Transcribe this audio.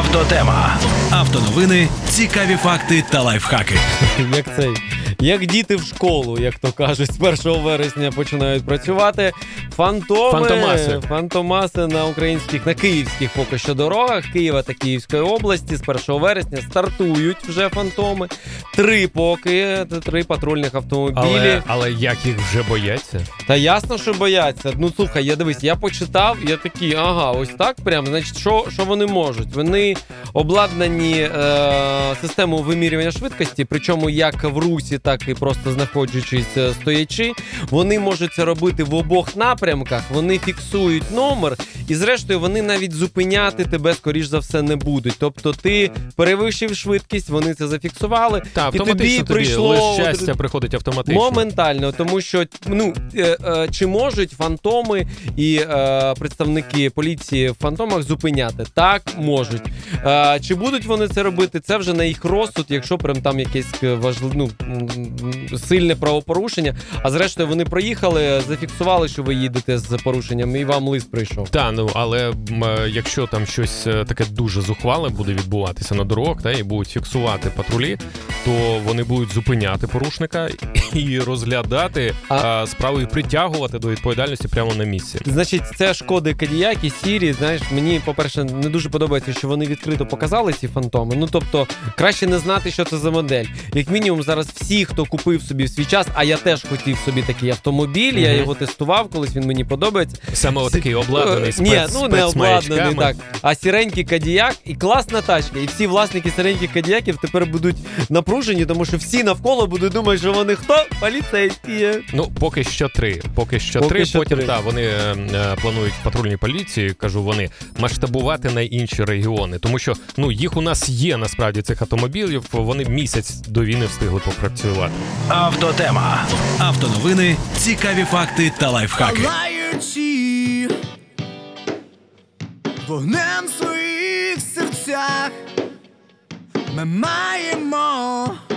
Автотема. Автоновини, цікаві факти та лайфхаки. Як діти в школу, як то кажуть, з 1 вересня починають працювати. Фантомаси на київських поки що дорогах Києва та Київської області з 1 вересня стартують вже фантоми. 3 патрульних автомобілі. Але як їх вже бояться? Та ясно, що бояться. Ну, слухай, я почитав, я такий, ось так прям, значить, що вони можуть? Вони обладнані системою вимірювання швидкості, причому як в русі, так і просто знаходячись стоячи. Вони можуть це робити в обох напрямках, вони фіксують номер, і зрештою вони навіть зупиняти тебе, скоріш за все, не будуть. Тобто ти перевищив швидкість, вони це зафіксували, і тобі прийшло щастя приходить автоматично. Моментально, тому що, чи можуть фантоми і представники поліції в фантомах зупиняти? Так, можуть. Чи будуть вони це робити? Це вже на їх розсуд, якщо прям там якесь сильне правопорушення, а зрештою вони проїхали, зафіксували, що ви їдете з порушенням, і вам лист прийшов. Але якщо там щось таке дуже зухвале буде відбуватися на дорогах, і будуть фіксувати патрулі, то вони будуть зупиняти порушника і розглядати справу і притягувати до відповідальності прямо на місці. Значить, це Шкоди Кодіак і Сірі, знаєш, мені, по-перше, не дуже подобається, що вони відкрито показали ці фантоми. Тобто, краще не знати, що це за модель. Як мінімум, зараз всі, хто купив собі в свій час, а я теж хотів собі такий автомобіль, я його тестував, колись він мені подобається. Саме отакий обладнаний не обладнаний, так. А сіренький Кодіак, і класна тачка. І всі власники сіреньких Кодіаків тепер будуть напружені, тому що всі навколо будуть думати, що вони хто? Поліцейські. Поки що 3. Потім, вони планують в патрульній поліції, вони, масштабувати на інші регіони. Тому що, їх у нас є, насправді, цих автомобілів, вони місяць до війни встигли попрацювати. Автотема. Автоновини, цікаві факти та лайфхаки. Палаючи вогнем в своїх серцях, ми маємо